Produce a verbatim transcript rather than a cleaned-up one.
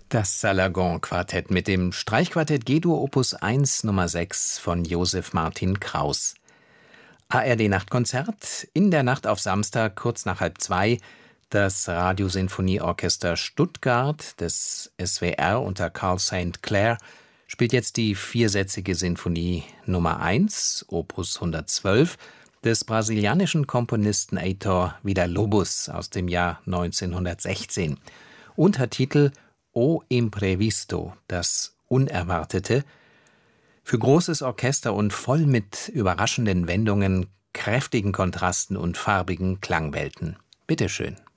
Das Salagon-Quartett mit dem Streichquartett G-Dur Opus eins Nummer sechs von Joseph Martin Kraus. A R D-Nachtkonzert, in der Nacht auf Samstag, kurz nach halb zwei, das Radiosinfonieorchester Stuttgart des S W R unter Carl Saint Clair spielt jetzt die viersätzige Sinfonie Nummer eins, Opus hundertzwölf, des brasilianischen Komponisten Heitor Villa-Lobos aus dem Jahr neunzehnhundertsechzehn. Untertitel O Imprevisto, das Unerwartete, für großes Orchester und voll mit überraschenden Wendungen, kräftigen Kontrasten und farbigen Klangwelten. Bitteschön.